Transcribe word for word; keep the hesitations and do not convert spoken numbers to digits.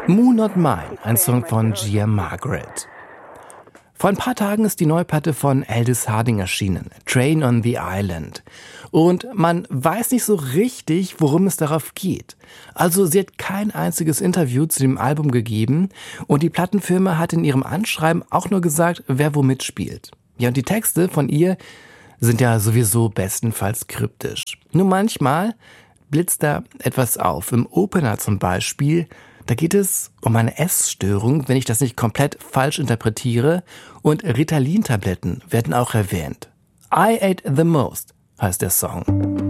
Moon Not Mine, ein Song von Gia Margaret. Vor ein paar Tagen ist die neue Platte von Aldous Harding erschienen, Train on the Island. Und man weiß nicht so richtig, worum es darauf geht. Also sie hat kein einziges Interview zu dem Album gegeben und die Plattenfirma hat in ihrem Anschreiben auch nur gesagt, wer wo mitspielt. Ja, und die Texte von ihr sind ja sowieso bestenfalls kryptisch. Nur manchmal blitzt da etwas auf. Im Opener zum Beispiel, da geht es um eine Essstörung, wenn ich das nicht komplett falsch interpretiere, und Ritalin-Tabletten werden auch erwähnt. I Ate the Most heißt der Song.